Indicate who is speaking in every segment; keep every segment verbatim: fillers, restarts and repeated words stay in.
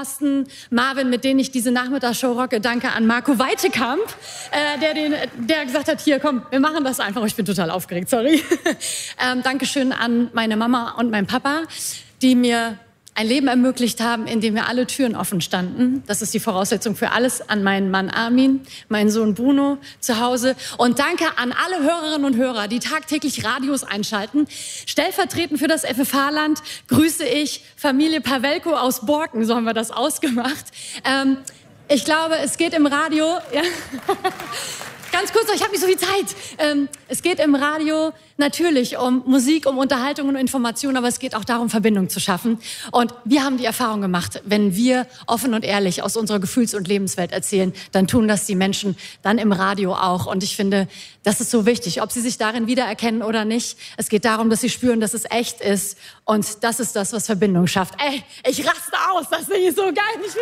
Speaker 1: Marvin, mit denen ich diese Nachmittagsshow rocke. Danke an Marco Weitekamp, äh, der, den, der gesagt hat, hier, komm, wir machen das einfach. Ich bin total aufgeregt, sorry. ähm, Dankeschön an meine Mama und meinen Papa, die mir ein Leben ermöglicht haben, in dem mir alle Türen offen standen. Das ist die Voraussetzung für alles. An meinen Mann Armin, meinen Sohn Bruno zu Hause. Und danke an alle Hörerinnen und Hörer, die tagtäglich Radios einschalten. Stellvertretend für das F F H-Land grüße ich Familie Pawelko aus Borken, so haben wir das ausgemacht. Ähm, ich glaube, es geht im Radio... Ja. Ganz kurz, ich habe nicht so viel Zeit. Ähm, es geht im Radio natürlich um Musik, um Unterhaltung und Information, aber es geht auch darum, Verbindung zu schaffen. Und wir haben die Erfahrung gemacht, wenn wir offen und ehrlich aus unserer Gefühls- und Lebenswelt erzählen, dann tun das die Menschen dann im Radio auch. Und ich finde, das ist so wichtig, ob sie sich darin wiedererkennen oder nicht. Es geht darum, dass sie spüren, dass es echt ist. Und das ist das, was Verbindung schafft. Ey, ich raste aus, das finde ich so geil. Ich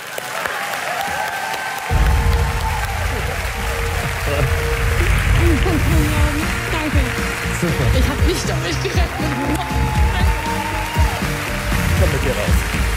Speaker 1: Danke.
Speaker 2: Super.
Speaker 1: Ich habe nicht damit gerechnet.
Speaker 2: Komm mit dir raus.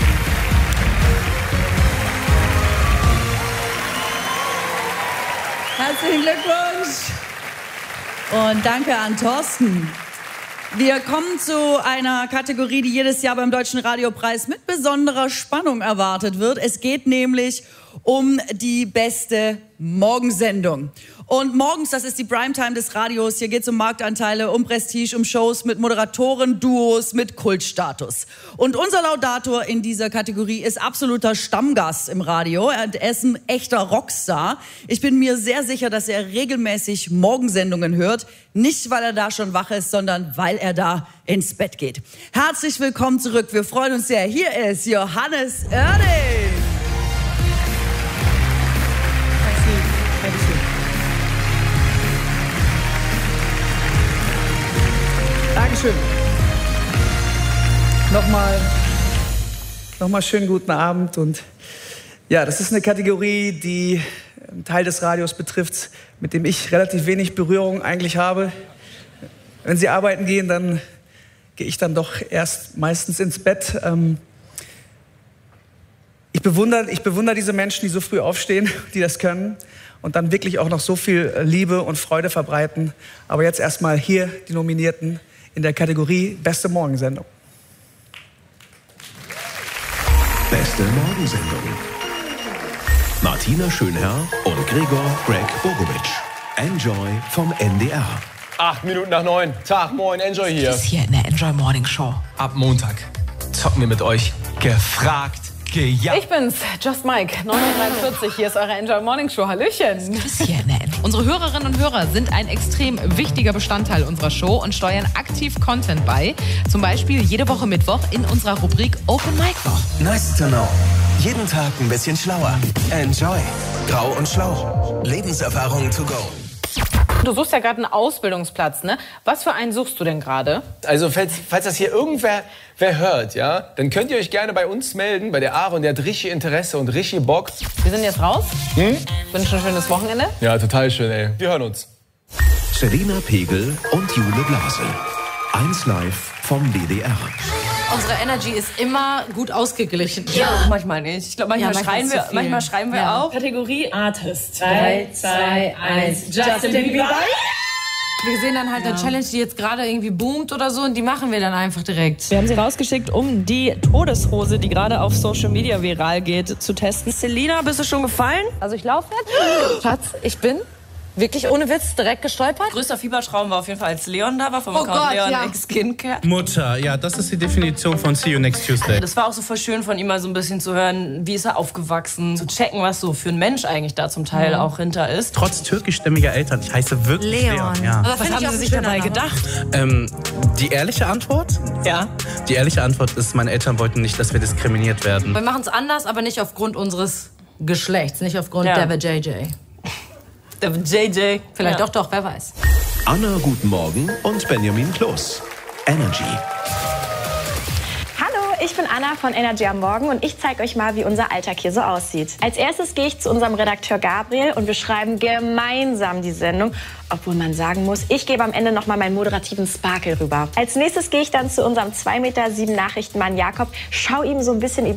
Speaker 3: Herzlichen Glückwunsch. Und danke an Thorsten. Wir kommen zu einer Kategorie, die jedes Jahr beim Deutschen Radiopreis mit besonderer Spannung erwartet wird. Es geht nämlich um die beste Morgensendung. Und morgens, das ist die Primetime des Radios. Hier geht es um Marktanteile, um Prestige, um Shows mit Moderatoren, Duos, mit Kultstatus. Und unser Laudator in dieser Kategorie ist absoluter Stammgast im Radio. Er ist ein echter Rockstar. Ich bin mir sehr sicher, dass er regelmäßig Morgensendungen hört. Nicht, weil er da schon wach ist, sondern weil er da ins Bett geht. Herzlich willkommen zurück. Wir freuen uns sehr. Hier ist Johannes Oerding.
Speaker 4: Dankeschön. Nochmal, nochmal schönen guten Abend. Und ja, das ist eine Kategorie, die einen Teil des Radios betrifft, mit dem ich relativ wenig Berührung eigentlich habe. Wenn Sie arbeiten gehen, dann gehe ich dann doch erst meistens ins Bett. Ähm, ich bewundere, ich bewundere diese Menschen, die so früh aufstehen, die das können und dann wirklich auch noch so viel Liebe und Freude verbreiten. Aber jetzt erstmal hier die Nominierten in der Kategorie Beste Morgensendung.
Speaker 5: Beste Morgensendung. Martina Schönherr und Gregor Greg Bogovic. Enjoy vom N D R.
Speaker 2: Acht Minuten nach neun. Tag, moin, Enjoy hier.
Speaker 6: Das ist hier in der Enjoy Morning Show.
Speaker 2: Ab Montag zocken wir mit euch gefragt, gejagt.
Speaker 7: Ich bin's, Just Mike, neun Uhr dreiundvierzig. Hier ist eure Enjoy Morning Show. Hallöchen.
Speaker 6: Das ist hier in der Enjoy. Unsere Hörerinnen und Hörer sind ein extrem wichtiger Bestandteil unserer Show und steuern aktiv Content bei. Zum Beispiel jede Woche Mittwoch in unserer Rubrik Open Mic Woche.
Speaker 5: Nice to know. Jeden Tag ein bisschen schlauer. Enjoy. Grau und schlau. Lebenserfahrung to go.
Speaker 7: Du suchst ja gerade einen Ausbildungsplatz, ne? Was für einen suchst du denn gerade?
Speaker 2: Also falls, falls das hier irgendwer wer hört, ja, dann könnt ihr euch gerne bei uns melden, bei der Aaron, der hat richtig Interesse und richtig Bock.
Speaker 7: Wir sind jetzt raus.
Speaker 2: Hm?
Speaker 7: Wünschen ein schönes Wochenende.
Speaker 2: Ja, total schön, ey. Wir hören uns.
Speaker 5: Selina Pegel und Jule Blase. eins live vom D D R.
Speaker 8: Unsere Energy ist immer gut ausgeglichen.
Speaker 7: Ja, manchmal nicht. Ich glaube, manchmal,
Speaker 8: Ja, manchmal
Speaker 7: schreien
Speaker 8: zu
Speaker 7: wir,
Speaker 8: viel.
Speaker 7: manchmal schreien wir
Speaker 8: Ja.
Speaker 7: auch. Kategorie Artist. drei, zwei, eins. Justin Bieber.
Speaker 8: Wir sehen dann halt eine Challenge, die jetzt gerade irgendwie boomt oder so, und die machen wir dann einfach direkt.
Speaker 9: Wir haben sie rausgeschickt, um die Todeshose, die gerade auf Social Media viral geht, zu testen. Selina, bist du schon gefallen?
Speaker 7: Also ich laufe jetzt.
Speaker 8: Schatz, ich bin wirklich ohne Witz direkt gestolpert.
Speaker 9: Größter Fiebertraum war auf jeden Fall, als Leon da war, vom
Speaker 8: Oh
Speaker 9: Account
Speaker 8: Gott,
Speaker 9: Leon
Speaker 8: ja.
Speaker 9: X Skincare.
Speaker 10: Mutter, ja, das ist die Definition von See You Next Tuesday.
Speaker 9: Das war auch so voll schön von ihm mal so ein bisschen zu hören, wie ist er aufgewachsen, zu checken, was so für ein Mensch eigentlich da zum Teil auch hinter ist.
Speaker 10: Trotz türkischstämmiger Eltern, ich heiße wirklich Leon.
Speaker 8: Leon.
Speaker 10: Ja.
Speaker 8: Aber
Speaker 9: Was haben sie sich dabei gedacht?
Speaker 10: Ähm, die ehrliche Antwort?
Speaker 9: Ja.
Speaker 10: Die ehrliche Antwort ist, meine Eltern wollten nicht, dass wir diskriminiert werden.
Speaker 8: Wir machen es anders, aber nicht aufgrund unseres Geschlechts, nicht aufgrund
Speaker 9: Ja.
Speaker 8: der J J.
Speaker 9: Der J J.
Speaker 8: Vielleicht
Speaker 9: ja.
Speaker 8: doch, doch, wer weiß.
Speaker 5: Anna Guten Morgen und Benjamin Kloß. Energy.
Speaker 11: Hallo, ich bin Anna von Energy am Morgen und ich zeige euch mal, wie unser Alltag hier so aussieht. Als erstes gehe ich zu unserem Redakteur Gabriel und wir schreiben gemeinsam die Sendung, obwohl man sagen muss, ich gebe am Ende noch mal meinen moderativen Sparkle rüber. Als nächstes gehe ich dann zu unserem zwei Meter sieben Nachrichtenmann Jakob, schau ihm so ein bisschen über